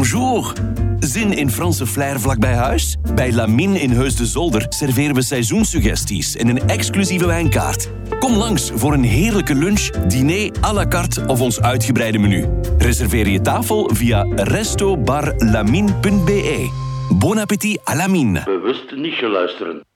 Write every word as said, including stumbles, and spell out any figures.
Bonjour. Zin in Franse flair vlak bij huis? Bij Lamine in Heus de Zolder serveren we seizoensuggesties en een exclusieve wijnkaart. Kom langs voor een heerlijke lunch, diner à la carte of ons uitgebreide menu. Reserveer je tafel via resto bar lamine punt be. Bon appétit à Lamine. Bewust niet geluisteren.